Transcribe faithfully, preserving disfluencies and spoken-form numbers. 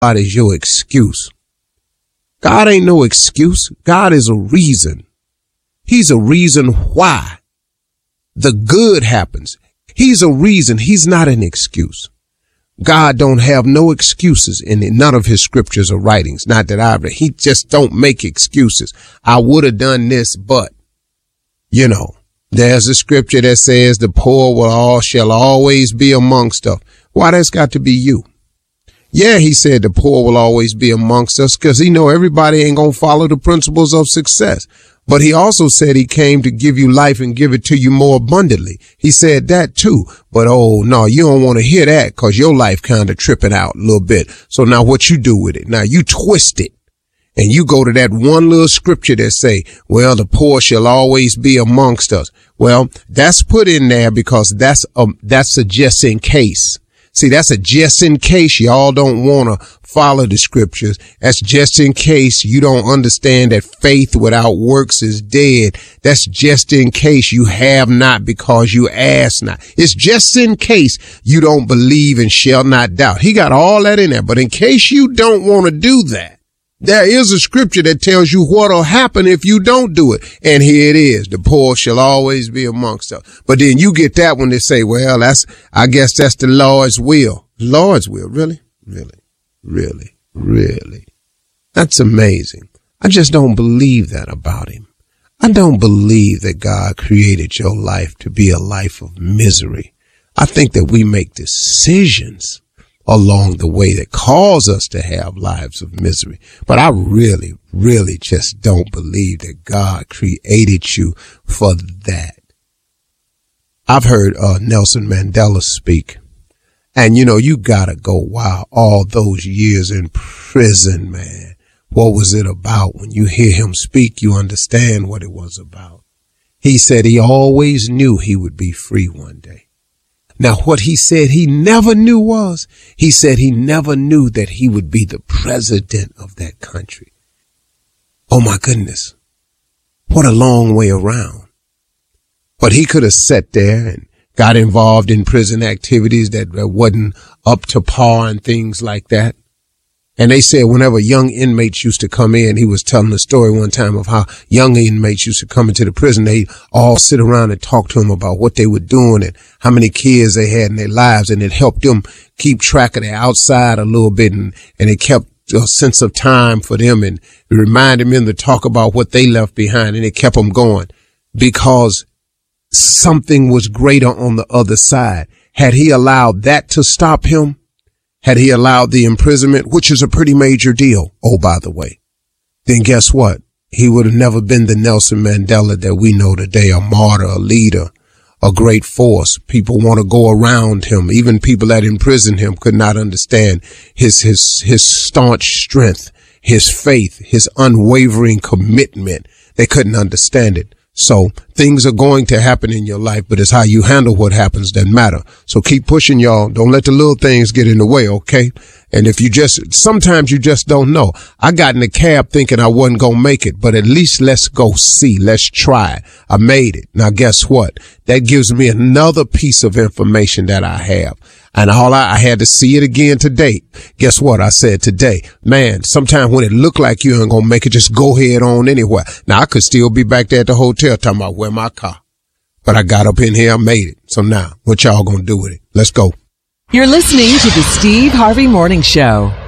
God is your excuse. God ain't no excuse. God is a reason. He's a reason why the good happens. He's a reason. He's not an excuse. God don't have no excuses in none of his scriptures or writings. Not that I've read. He just don't make excuses. I would have done this, but, you know, there's a scripture that says the poor will all shall always be amongst us. Why, that's got to be you. Yeah, he said the poor will always be amongst us because he know everybody ain't going to follow the principles of success. But he also said he came to give you life and give it to you more abundantly. He said that too. But, oh, no, you don't want to hear that because your life kind of tripping out a little bit. So now what you do with it? Now you twist it and you go to that one little scripture that say, well, the poor shall always be amongst us. Well, that's put in there because that's a, that's a just in case. See, that's a just in case y'all don't want to follow the scriptures. That's just in case you don't understand that faith without works is dead. That's just in case you have not because you ask not. It's just in case you don't believe and shall not doubt. He got all that in there. But in case you don't want to do that, there is a scripture that tells you what'll happen if you don't do it. And here it is. The poor shall always be amongst us. But then you get that one that say, well, that's, I guess that's the Lord's will. Lord's will. Really? Really? Really? Really? That's amazing. I just don't believe that about him. I don't believe that God created your life to be a life of misery. I think that we make decisions along the way that cause us to have lives of misery. But I really, really just don't believe that God created you for that. I've heard uh, Nelson Mandela speak. And, you know, you gotta go, wow, all those years in prison, man. What was it about? When you hear him speak, you understand what it was about. He said he always knew he would be free one day. Now, what he said he never knew was, he said he never knew that he would be the president of that country. Oh, my goodness. What a long way around. But he could have sat there and got involved in prison activities that wasn't up to par and things like that. And they said whenever young inmates used to come in, he was telling a story one time of how young inmates used to come into the prison. They all sit around and talk to him about what they were doing and how many kids they had in their lives. And it helped them keep track of their outside a little bit. And, and it kept a sense of time for them. And it reminded them to talk about what they left behind. And it kept them going because something was greater on the other side. Had he allowed that to stop him, had he allowed the imprisonment, which is a pretty major deal, oh, by the way, then guess what? He would have never been the Nelson Mandela that we know today, a martyr, a leader, a great force. People want to go around him. Even people that imprisoned him could not understand his, his, his staunch strength, his faith, his unwavering commitment. They couldn't understand it. So things are going to happen in your life, but it's how you handle what happens that matter. So keep pushing, y'all. Don't let the little things get in the way, okay? And if you just, sometimes you just don't know. I got in a cab thinking I wasn't going to make it, but at least let's go see. Let's try. I made it. Now, guess what? That gives me another piece of information that I have. And all I, I had to see it again today. Guess what? I said today, man, sometimes when it look like you ain't going to make it, just go head on anywhere. Now, I could still be back there at the hotel talking about where my car. But I got up in here, I made it. So now, what y'all going to do with it? Let's go. You're listening to the Steve Harvey Morning Show.